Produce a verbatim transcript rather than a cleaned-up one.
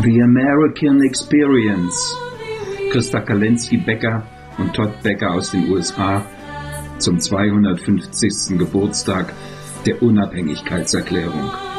The American Experience. Christa Kalensky-Becker und Todd Becker aus den U S A zum zweihundertfünfzigsten Geburtstag der Unabhängigkeitserklärung.